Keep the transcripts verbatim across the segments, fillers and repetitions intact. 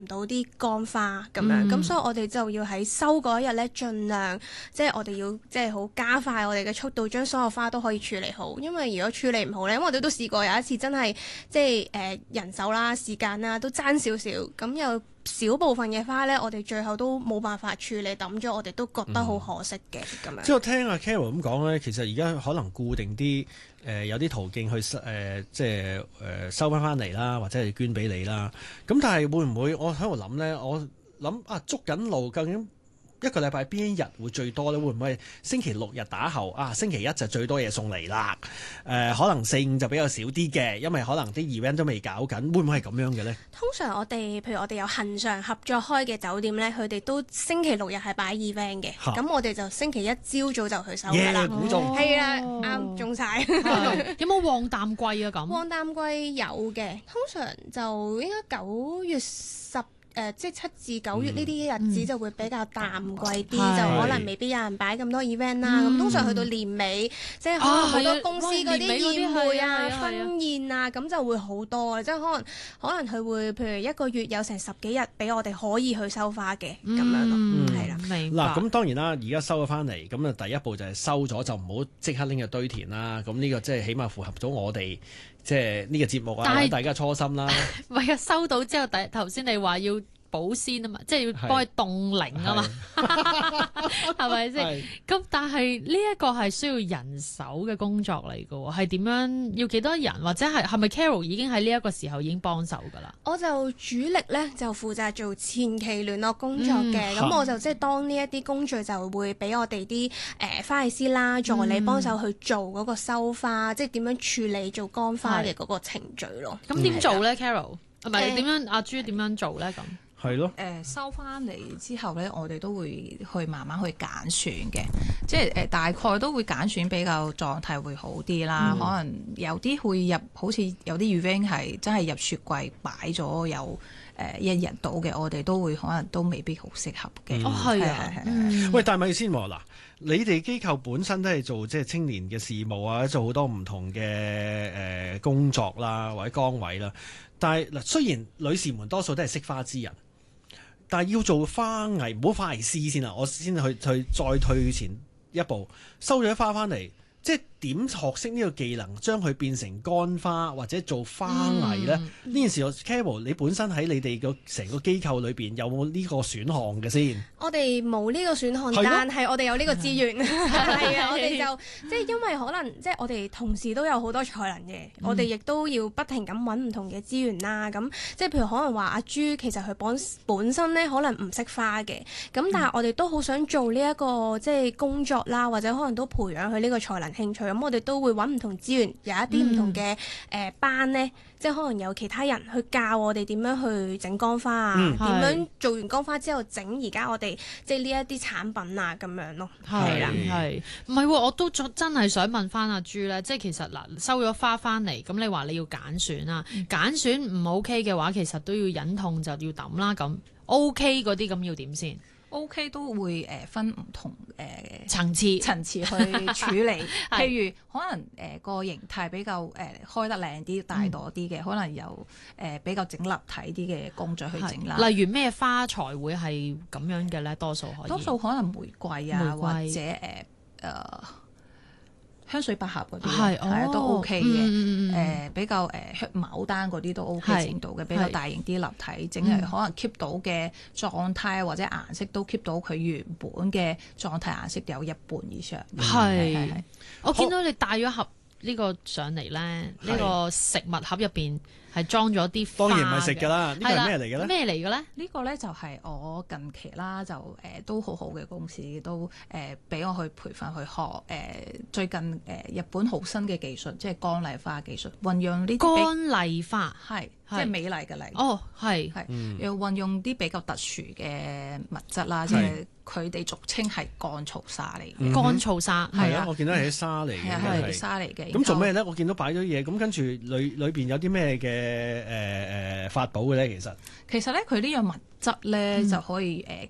唔到啲乾花咁樣，咁、嗯、所以我哋就要喺收嗰一日咧，盡量即係我哋要即係好加快我哋嘅速度，將所有花都可以處理好。因為如果處理唔好咧，因為我哋都試過有一次真係即係誒、呃、人手啦、時間啦都爭少少，咁有少部分嘅花咧，我哋最後都冇辦法處理，抌咗，我哋都覺得好可惜嘅咁、嗯、樣。 即係我聽阿 Carol 咁講咧，其實而家可能固定啲誒、呃、有啲途徑去誒、呃、即係誒、呃、收翻翻嚟啦，或者係捐俾你啦。咁但係會唔會我喺度諗咧？我諗啊，捉緊路究竟一個禮拜邊一日會最多咧？會唔會星期六日打後啊？星期一就最多嘢送嚟啦。誒、呃，可能四五就比較少啲嘅，因為可能啲 event 都未搞緊。會唔會係咁樣嘅咧？ 通常我哋譬如我哋有恆常合作開嘅酒店咧，佢哋都星期六日係擺 event 嘅。咁我哋就星期一朝早就去收㗎啦。 估中係啦，啱中晒。 有冇旺淡季啊？咁旺淡季有嘅，通常就應該九月十。誒、呃，即係七至九月呢啲日子就會比較淡季啲，嗯、就可能未必有人擺咁多 event 啦。咁、嗯、通常去到年尾，即係可能好多公司嗰啲宴會啊、婚宴啊，咁就會好多。即係可能可能佢會譬如一個月有成十幾日俾我哋可以去收花嘅咁、嗯、樣咯，係、嗯、啦。 明嗱，咁當然啦，而家收咗翻嚟，咁啊第一步就係收咗就唔好即刻拎入堆填啦。咁呢個即係起碼符合咗我哋即係呢個節目啊，大家初心啦。 唔係啊，收到之後，第頭先你話要保鮮啊嘛，即係要幫佢凍齡啊嘛，係咪先？咁但係呢一個係需要人手嘅工作嚟㗎喎，係點樣要幾多人，或者係係咪 Carol 已經喺呢一個時候已經幫手㗎啦？ 我就主力咧就負責做前期聯絡工作嘅，咁、嗯、我就即係當呢一啲工序就會俾我哋啲誒花藝師啦、助理幫手去做嗰個收花，嗯、即係點樣處理做乾花嘅嗰個程序咯。 咁點做咧 Carol？係咪點樣？阿朱點樣做咧？咁係咯。 誒收翻嚟之後咧，我哋都會去慢慢去揀選嘅，即係誒、呃、大概都會揀選比較狀態會好啲啦。嗯、可能有啲會入，好似有啲 event 係真係入雪櫃擺咗有誒、呃、一日到嘅，我哋都會可能都未必好適合嘅。 嗯、哦，係啊，係係。 喂，但係咪先嗱？你哋機構本身都係做即係青年嘅事務啊，做好多唔同嘅誒、呃、工作啦，或者崗位啦。但係嗱，雖然女士們多數都係識花之人，但係要做花藝，唔好花藝師先啦。我先去去再退前一步，收咗花翻嚟，即係點學識呢個技能，將佢變成乾花或者做花藝咧？呢、嗯、件事我 Carol 你本身喺你哋個成個機構裏邊有冇呢個選項嘅先？ 我哋冇呢個選項，但係我哋有呢個資源。係啊，我哋就即係因為可能即係我哋同事都有好多才能嘅，嗯、我哋亦都要不停咁揾唔同嘅資源啦。咁即係譬如可能話阿朱其實佢本本身咧可能唔識花嘅，咁但係我哋都好想做呢、這、一個即係工作啦，或者可能都培養佢呢個才能興趣。咁我哋都會揾唔同資源，有一啲唔同嘅誒、嗯呃、班咧，即係可能有其他人去教我哋點樣去整乾花啊，點、嗯、樣做完乾花之後整而家我哋即係呢一啲產品啊咁樣咯。係啦， 係唔係？我都真係想問翻阿朱咧，即係其實嗱收咗花翻嚟，咁你話你要揀選啊，揀、嗯、選唔 OK 嘅話，其實都要忍痛就要抌啦。咁 OK 嗰啲咁要點先？ O.K. 都會誒分唔同誒、呃、 層次層次去處理，譬如可能誒個、呃、形態比較誒、呃、開得靚啲、大朵啲嘅，嗯、可能有誒、呃、比較整立體啲嘅工序去整啦。 例如咩花材會係咁樣嘅咧？多數可以，多數可能玫瑰啊，玫瑰或者誒誒。呃香水百合嗰啲係係都 OK 嘅，誒、嗯呃、比較誒牡丹嗰啲都 OK 程度嘅，比較大型啲立體，整係可能 keep 到嘅狀態或者顏色都 keep 到佢原本嘅狀態顏色有一半以上。 係係係，我見到你帶咗盒呢個上嚟咧，呢、呢個食物盒入邊係裝咗啲花嘅，當然唔係食㗎啦。呢個係咩嚟嘅咧？咩嚟嘅咧？ 呢個咧就係我近期啦，就誒、呃、都好好嘅公司都誒俾、呃、我去培訓去學誒、呃、最近誒、呃、日本好新嘅技術，即係乾麗花技術，運用呢啲乾麗花係。 即係美麗嘅麗哦，係係要運用啲比較特殊嘅物質啦，即係佢哋俗稱係乾燥沙嚟嘅。 乾燥沙係啊，我見到係啲沙嚟嘅， 係啲沙嚟嘅。 咁做咩咧？我見到擺咗嘢，咁跟住裏裏邊有啲咩嘅誒誒法寶嘅咧？其實其實咧，佢呢樣物質咧就可以誒吸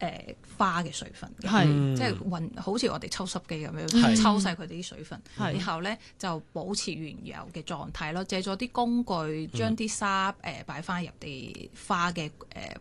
誒花嘅水分嘅， 係即係運好似我哋抽濕機咁樣係抽晒佢哋啲水分， 係然後咧就保持原有嘅狀態咯。借咗啲工具將啲沙誒擺翻入啲花嘅誒